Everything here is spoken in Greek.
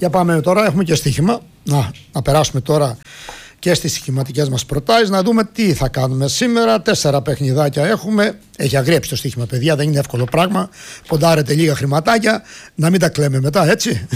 Για πάμε τώρα, έχουμε και στοίχημα. Να περάσουμε τώρα και στις στοιχηματικές μας προτάσεις, να δούμε τι θα κάνουμε σήμερα. 4 παιχνιδάκια έχουμε. Έχει αγριέψει το στοίχημα, παιδιά, δεν είναι εύκολο πράγμα. Ποντάρετε λίγα χρηματάκια, να μην τα κλαίμε μετά, έτσι.